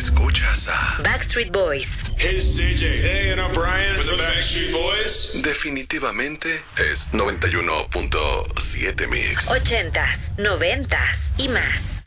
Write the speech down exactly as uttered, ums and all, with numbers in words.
Escuchas a Backstreet Boys. Hey, C J. Hey, and I'm Brian with the Backstreet Boys. Definitivamente es noventa y uno punto siete Mix. Ochentas, noventas y más.